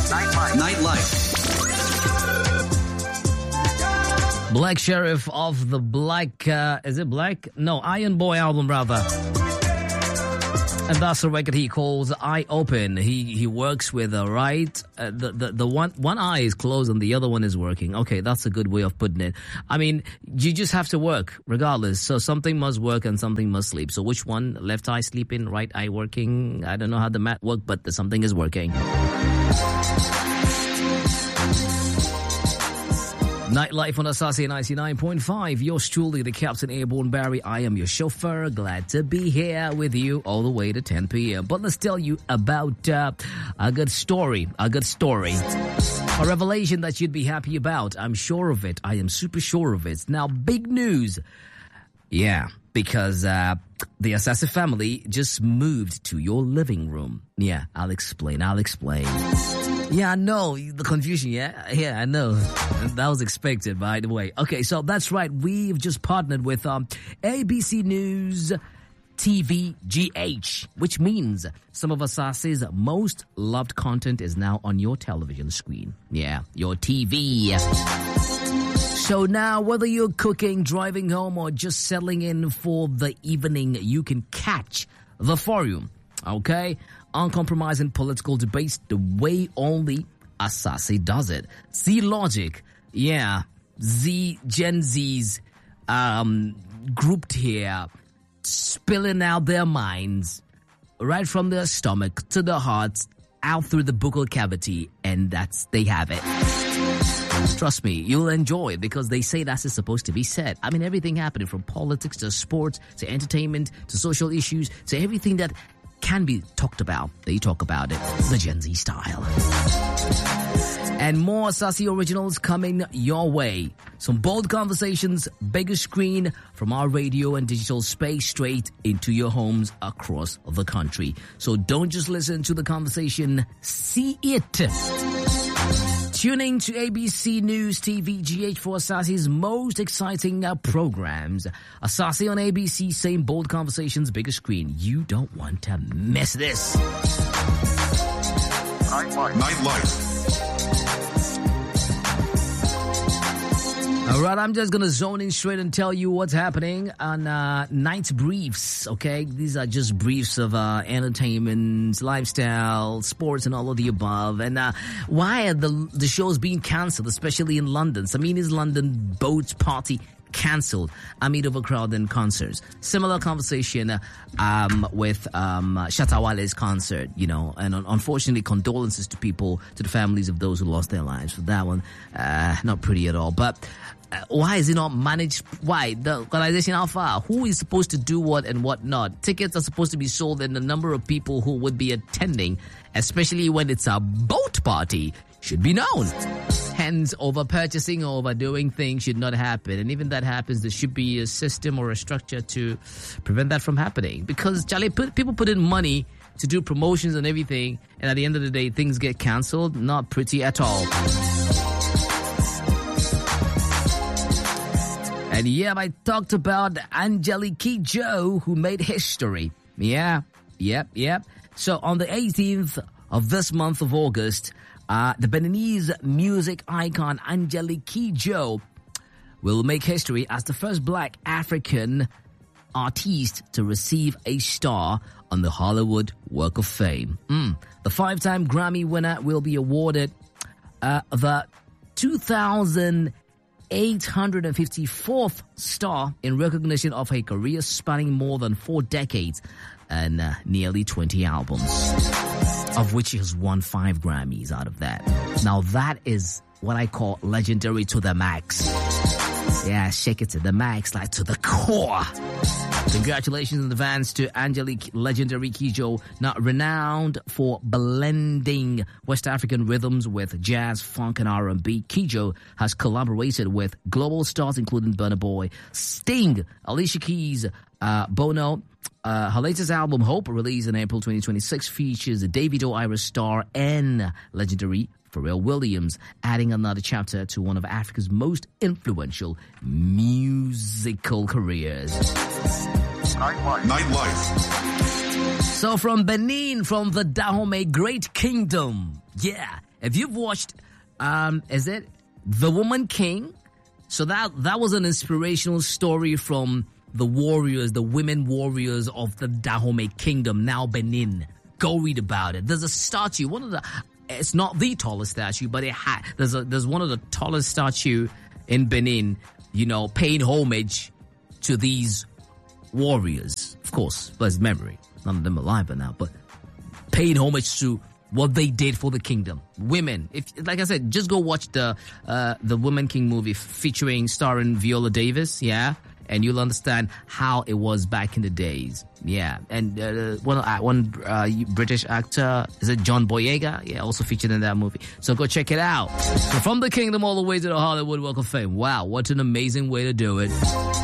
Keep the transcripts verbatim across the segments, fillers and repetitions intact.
Nightlife. Black Sheriff of the Black, uh, is it Black? No, Iron Boy album, rather. And that's the record he calls Eye Open. He he works with, uh, right? Uh, the, the, the one, one eye is closed and the other one is working. Okay, that's a good way of putting it. I mean, you just have to work regardless. So something must work and something must sleep. So which one? Left eye sleeping, right eye working? I don't know how the math works, but the something is working. Nightlife on Asasi ninety-nine point five. Yours truly, the Captain Airborne Barry. I am your chauffeur. Glad to be here with you all the way to ten p.m. But let's tell you about uh, a good story. A good story. A revelation that you'd be happy about. I'm sure of it. I am super sure of it. Now, big news. Yeah, because uh, the Asasi family just moved to your living room. Yeah, I'll explain. I'll explain. Yeah, I know the confusion. Yeah, yeah, I know. That was expected, by the way. Okay, so that's right. We've just partnered with um, A B C News T V G H, which means some of Asasi's most loved content is now on your television screen. Yeah, your T V. So now, whether you're cooking, driving home, or just settling in for the evening, you can catch the forum. Okay? Uncompromising political debates the way only Asasi does it. Z Logic, yeah, Z Gen Z's um, grouped here, spilling out their minds right from their stomach to the heart, out through the buccal cavity, and that's they have it. Trust me, you'll enjoy it because they say that's supposed to be said. I mean, everything happening from politics to sports to entertainment to social issues to everything that can be talked about. They talk about it the Gen Z style. And more Asasi originals coming your way. Some bold conversations, bigger screen from our radio and digital space straight into your homes across the country. So don't just listen to the conversation, see it. Tuning to A B C News T V G H for Asasi's most exciting uh, programs. Asasi on A B C, same bold conversations, bigger screen. You don't want to miss this. Nightlife. Nightlife. All right, I'm just going to zone in straight and tell you what's happening on uh, Night Briefs, okay? These are just briefs of uh, entertainment, lifestyle, sports, and all of the above. And uh, why are the, the shows being cancelled, especially in London? Samina's London Boat Party cancelled amid overcrowding concerts. Similar conversation uh, um, with um, Shatta Wale's concert, you know, and un- unfortunately condolences to people, to the families of those who lost their lives. For that one, uh, not pretty at all. But uh, why is it not managed? Why? The organization Alpha, who is supposed to do what and what not? Tickets are supposed to be sold and the number of people who would be attending, especially when it's a boat party, should be known. Hence, over-purchasing or overdoing things should not happen. And even that happens, there should be a system or a structure to prevent that from happening. Because, Charlie, put, people put in money to do promotions and everything, and at the end of the day, things get cancelled. Not pretty at all. And yeah, I talked about Angelique Kidjo, who made history. Yeah, yep, yep. So on the eighteenth of this month of August, Uh, the Beninese music icon Angelique Kidjo will make history as the first black African artiste to receive a star on the Hollywood Walk of Fame. Mm. The five-time Grammy winner will be awarded uh, the two thousand eight hundred fifty-fourth star in recognition of a career spanning more than four decades and uh, nearly twenty albums, of which he has won five Grammys out of that. Now that is what I call legendary to the max. Yeah, shake it to the max, like to the core. Congratulations in advance to Angelique Legendary Kidjo, not renowned for blending West African rhythms with jazz, funk, and R and B. Kidjo has collaborated with global stars including Burna Boy, Sting, Alicia Keys, uh, Bono. Uh, her latest album, Hope, released in April twenty twenty-six, features Davido, Ira Star, and legendary Pharrell Williams, adding another chapter to one of Africa's most influential musical careers. Nightlife. Nightlife. So from Benin, from the Dahomey Great Kingdom, yeah, If you've watched, um, is it The Woman King? So that that was an inspirational story from the warriors, the women warriors of the Dahomey Kingdom, now Benin. Go read about it. There's a statue, one of the, it's not the tallest statue, but it ha- there's a, there's one of the tallest statue in Benin, you know, paying homage to these warriors. Of course, blessed memory. None of them alive by now, but paying homage to what they did for the kingdom. Women, if like I said, just go watch the uh, the Woman King movie featuring starring Viola Davis, yeah, and you'll understand how it was back in the days, yeah. And uh, one uh, one uh, British actor, is it John Boyega? Yeah, also featured in that movie. So go check it out. So from the kingdom all the way to the Hollywood Walk of Fame. Wow, what an amazing way to do it.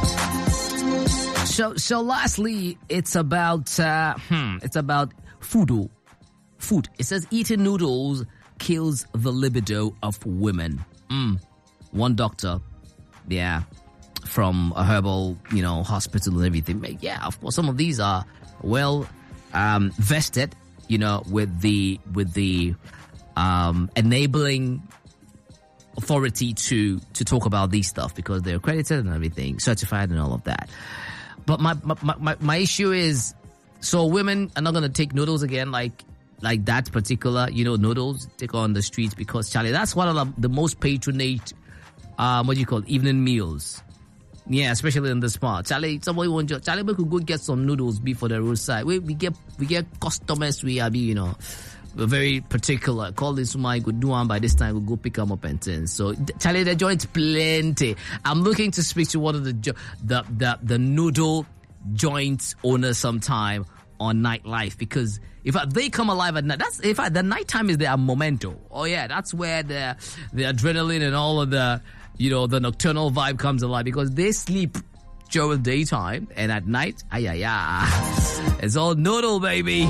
So so lastly, it's about uh, hmm, it's about food. Food. It says eating noodles kills the libido of women. Mm. One doctor, yeah, from a herbal, you know, hospital and everything. Yeah, of course, some of these are well um, vested, you know, with the with the um, enabling authority to to talk about these stuff because they're accredited and everything, certified and all of that. But my my my, my issue is, so women are not going to take noodles again, like. Like that particular, you know, noodles take on the streets because, Charlie, that's one of the, the most patronate, um, what do you call it, evening meals. Yeah, especially in the spa. Charlie, somebody want to, Charlie, we could go get some noodles before the roadside. We, we get, we get customers, we are, you know, we're very particular. Call this one, go do one by this time, we'll go pick them up and things. So, Charlie, the joint's plenty. I'm looking to speak to one of the, the, the, the noodle joint owners sometime on Nightlife, because in fact they come alive at night. That's in fact the nighttime is their momento. Oh yeah, that's where the the adrenaline and all of the, you know, the nocturnal vibe comes alive, because they sleep during daytime and at night, ay ay ay, it's all noodle, baby.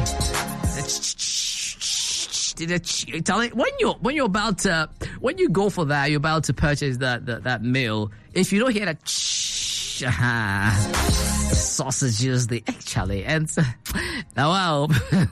Tell it when you're when you're about to when you go for that, you're about to purchase that that, that meal. If you don't hear that sausages, the actually and now wow.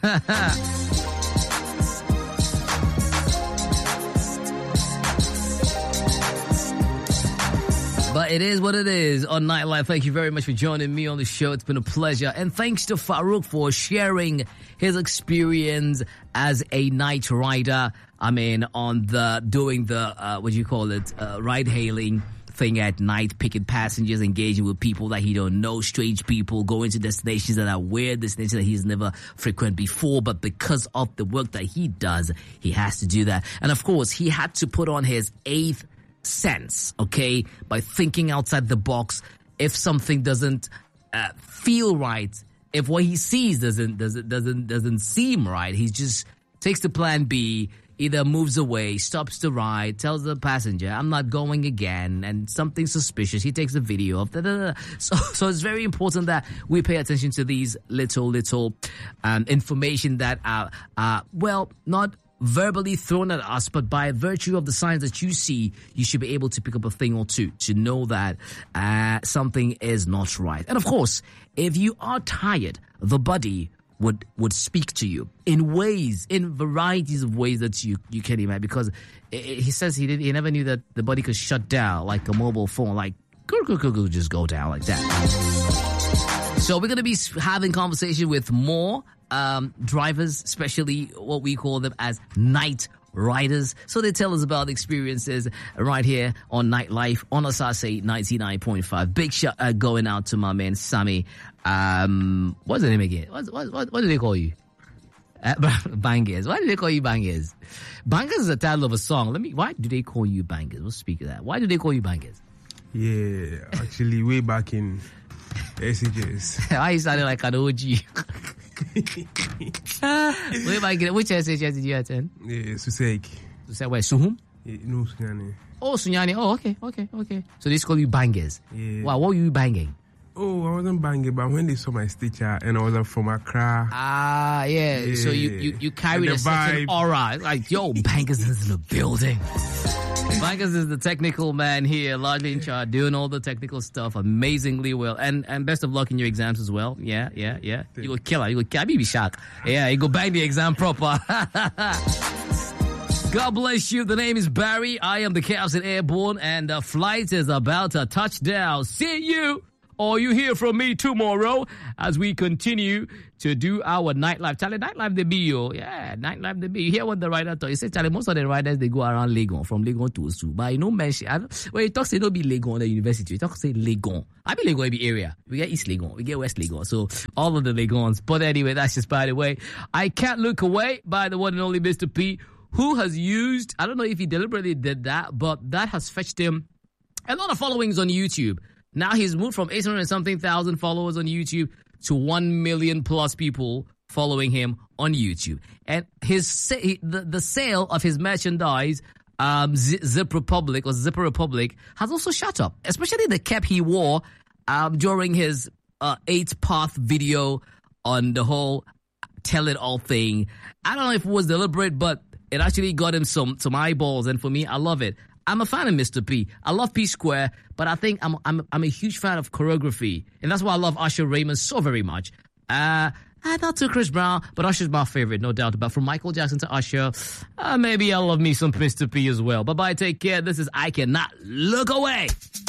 But it is what it is on Nightlife. Thank you very much for joining me on the show. It's been a pleasure. And thanks to Farouk for sharing his experience as a night rider. I mean, on the, doing the, uh, what do you call it, uh, ride hailing thing at night, picking passengers, engaging with people that he don't know, strange people, going to destinations that are weird, destinations that he's never frequented before, but because of the work that he does, he has to do that. And of course, he had to put on his eighth sense, okay, by thinking outside the box. If something doesn't uh, feel right, if what he sees doesn't doesn't doesn't doesn't seem right, he just takes the plan B, either moves away, stops the ride, tells the passenger, I'm not going again, and something suspicious, he takes a video of that. So, so it's very important that we pay attention to these little, little um, information that are, uh, well, not verbally thrown at us, but by virtue of the signs that you see, you should be able to pick up a thing or two to know that uh, something is not right. And of course, if you are tired, the body would would speak to you in ways, in varieties of ways that you, you can imagine. Because it, it, he says he did, he never knew that the body could shut down like a mobile phone, like go, go, go, go, just go down like that. So we're going to be having conversation with more um, drivers, especially what we call them as night riders. So they tell us about experiences right here on Nightlife on Asase ninety-nine point five. Big shout uh, going out to my man Sammy. Um, what's the name again? What what what, what do they call you? Uh, Bangers. Why do they call you Bangers? Bangers is the title of a song. Let me. Why do they call you Bangers? We'll speak of that. Why do they call you Bangers? Yeah, actually, way back in S H S. Why you sounded like an O G? Way back in which S H S did you attend? Yeah, Susek. Susek, where? Suhum? Yeah, no, Sunyani. Oh, Sunyani. Oh, okay, okay, okay. So they just call you Bangers. Yeah. Wow, what were you banging? Oh, I wasn't banging, but when they saw my stitcher and I was from Accra. Ah, yeah. yeah. So you, you, you carried a certain aura. Like, yo, Bangers is in the building. Bangers is the technical man here, largely in charge, doing all the technical stuff amazingly well. And and best of luck in your exams as well. Yeah, yeah, yeah. You go kill her. You go kill her. Be shocked. Yeah, you go bang the exam proper. God bless you. The name is Barry. I am the Captain Airborne, and the flight is about to touch down. See you, or you hear from me tomorrow as we continue to do our nightlife. Charlie, nightlife they be yo. Yeah, nightlife they be. You hear what the writer talk? He said, Charlie, most of the riders, they go around Legon, from Legon to Osu. But you know, mention, I don't, when he talks, they don't be Legon, the university. He talks, say Legon. I be Legon every area. We get East Legon, we get West Legon. So all of the Legons. But anyway, that's just by the way. I can't look away by the one and only Mister P, who has used, I don't know if he deliberately did that, but that has fetched him a lot of followings on YouTube. Now he's moved from eight hundred and something thousand followers on YouTube to one million plus people following him on YouTube. And his the, the sale of his merchandise, um, Zip Republic or Zipper Republic, has also shot up, especially the cap he wore um, during his uh, eight path video on the whole tell it all thing. I don't know if it was deliberate, but it actually got him some some eyeballs, and for me, I love it. I'm a fan of Mister P. I love P Square, but I think I'm I'm I'm a huge fan of choreography, and that's why I love Usher Raymond so very much. Uh, not to Chris Brown, but Usher's my favorite, no doubt about. From Michael Jackson to Usher, uh, maybe I love me some Mister P as well. Bye bye, take care. This is I Cannot Look Away.